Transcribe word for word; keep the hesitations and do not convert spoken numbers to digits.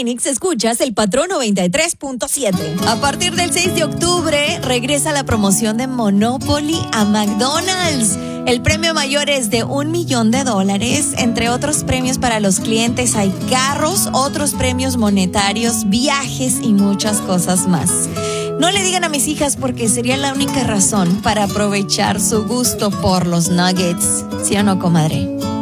Phoenix, escuchas El Patrón noventa y tres punto siete. A partir del seis de octubre, regresa la promoción de Monopoly a McDonald's. El premio mayor es de un millón de dólares. Entre otros premios para los clientes hay carros, otros premios monetarios, viajes y muchas cosas más. No le digan a mis hijas porque sería la única razón para aprovechar su gusto por los nuggets. ¿Sí o no, comadre?